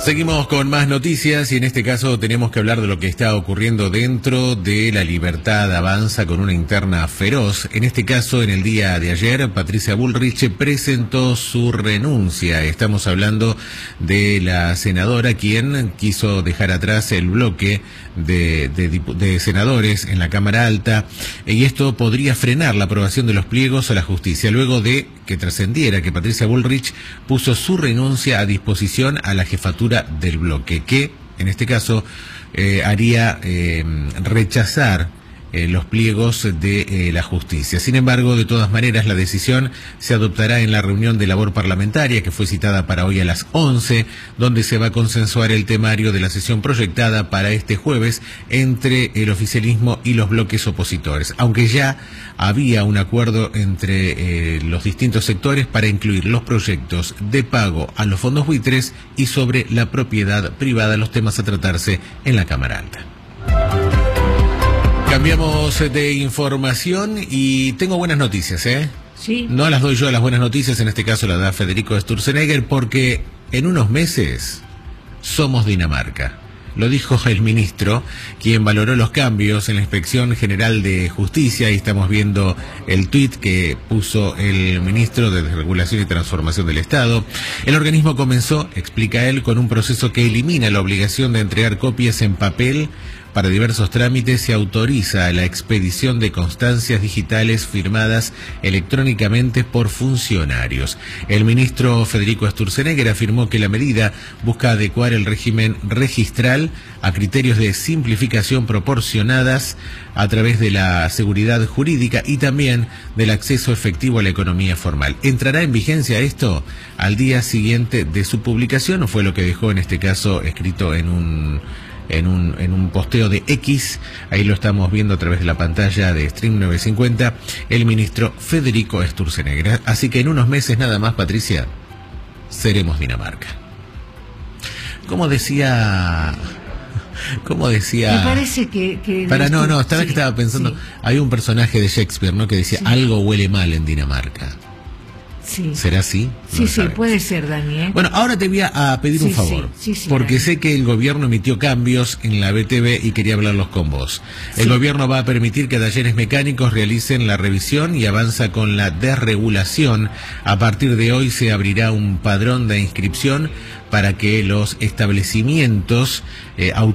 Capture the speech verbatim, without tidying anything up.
Seguimos con más noticias y en este caso tenemos que hablar de lo que está ocurriendo dentro de La Libertad Avanza con una interna feroz. En este caso, en el día de ayer, Patricia Bullrich presentó su renuncia. Estamos hablando de la senadora quien quiso dejar atrás el bloque de, de, de senadores en la Cámara Alta, y esto podría frenar la aprobación de los pliegos a la justicia, luego de que trascendiera que Patricia Bullrich puso su renuncia a disposición a la jefatura del bloque, que en este caso eh, haría eh, rechazar eh, los pliegos de eh, la justicia. Sin embargo, de todas maneras, la decisión se adoptará en la reunión de labor parlamentaria que fue citada para hoy a las once, donde se va a consensuar el temario de la sesión proyectada para este jueves entre el oficialismo y los bloques opositores, aunque ya había un acuerdo entre eh, los distintos sectores para incluir los proyectos de pago a los fondos buitres y sobre la propiedad privada, los temas a tratarse en la Cámara Alta. Cambiamos de información y tengo buenas noticias, ¿eh? Sí. No las doy yo las buenas noticias, en este caso las da Federico Sturzenegger, porque en unos meses somos Dinamarca. Lo dijo el ministro, quien valoró los cambios en la Inspección General de Justicia, y estamos viendo el tuit que puso el ministro de Desregulación y Transformación del Estado. El organismo comenzó, explica él, con un proceso que elimina la obligación de entregar copias en papel para diversos trámites y autoriza la expedición de constancias digitales firmadas electrónicamente por funcionarios. El ministro Federico Sturzenegger afirmó que la medida busca adecuar el régimen registral a criterios de simplificación proporcionadas a través de la seguridad jurídica y también del acceso efectivo a la economía formal. ¿Entrará en vigencia esto al día siguiente de su publicación? Fue lo que dejó en este caso escrito en un... En un, en un posteo de X, ahí lo estamos viendo a través de la pantalla de Stream novecientos cincuenta, el ministro Federico Sturzenegger. Así que en unos meses nada más, Patricia, seremos Dinamarca. Como decía... Como decía... Me parece que... que para no, no, esta sí, vez que estaba pensando, sí. hay un personaje de Shakespeare, ¿no?, que decía, sí. algo huele mal en Dinamarca. Sí. ¿Será así? Sí, No sí, sabemos. puede ser, Dani, ¿eh? Bueno, ahora te voy a pedir sí, un favor, sí, sí, sí, porque Dani. sé que el gobierno emitió cambios en la B T V y quería hablarlos con vos. El sí. gobierno va a permitir que talleres mecánicos realicen la revisión y avanza con la desregulación. A partir de hoy se abrirá un padrón de inscripción para que los establecimientos eh,